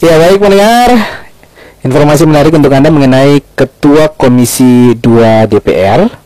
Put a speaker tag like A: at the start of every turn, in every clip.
A: Ya baik pendengar, informasi menarik untuk Anda mengenai Ketua Komisi 2 DPR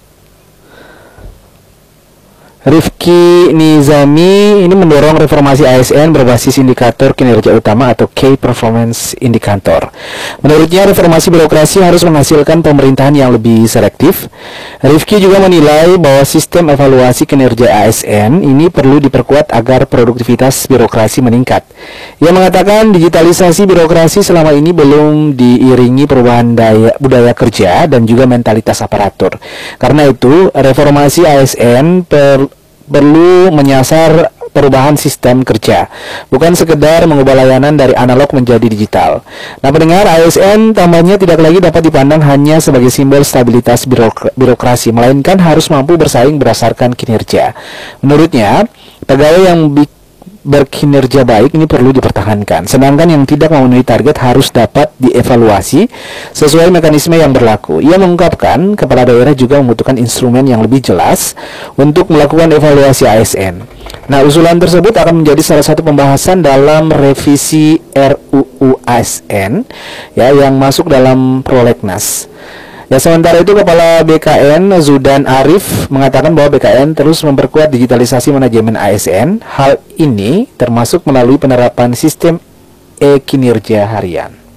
A: Rifki Nizami ini mendorong reformasi ASN berbasis indikator kinerja utama atau Key Performance Indicator. Menurutnya reformasi birokrasi harus menghasilkan pemerintahan yang lebih selektif. Rifki juga menilai bahwa sistem evaluasi kinerja ASN ini perlu diperkuat agar produktivitas birokrasi meningkat. Ia mengatakan digitalisasi birokrasi selama ini belum diiringi perubahan budaya kerja dan juga mentalitas aparatur. Karena itu, reformasi ASN perlu menyasar perubahan sistem kerja, bukan sekedar mengubah layanan dari analog menjadi digital. Nah pendengar, ASN tambahnya tidak lagi dapat dipandang hanya sebagai simbol stabilitas birokrasi, melainkan harus mampu bersaing berdasarkan kinerja. Menurutnya, pegawai yang berkinerja baik ini perlu dipertahankan, sedangkan yang tidak memenuhi target harus dapat dievaluasi sesuai mekanisme yang berlaku. Ia mengungkapkan kepala daerah juga membutuhkan instrumen yang lebih jelas untuk melakukan evaluasi ASN. Nah, usulan tersebut akan menjadi salah satu pembahasan dalam revisi RUU ASN ya, yang masuk dalam prolegnas. Ya, sementara itu Kepala BKN Zudan Arif mengatakan bahwa BKN terus memperkuat digitalisasi manajemen ASN. Hal ini termasuk melalui penerapan sistem e-kinerja harian.